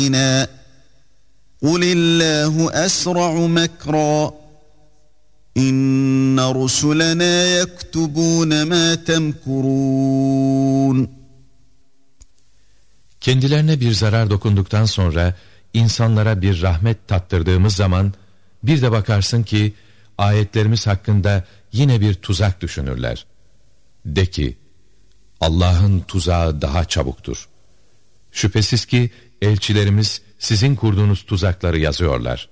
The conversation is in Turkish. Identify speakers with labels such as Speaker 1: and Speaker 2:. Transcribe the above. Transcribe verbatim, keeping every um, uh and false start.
Speaker 1: قُلِ اللّٰهُ أَسْرَعُ مَكْرًا إِنَّ رُسُلَنَا يَكْتُبُونَ مَا تَمْكُرُونَ.
Speaker 2: Kendilerine bir zarar dokunduktan sonra insanlara bir rahmet tattırdığımız zaman bir de bakarsın ki ayetlerimiz hakkında yine bir tuzak düşünürler. De ki, Allah'ın tuzağı daha çabuktur. Şüphesiz ki elçilerimiz sizin kurduğunuz tuzakları yazıyorlar.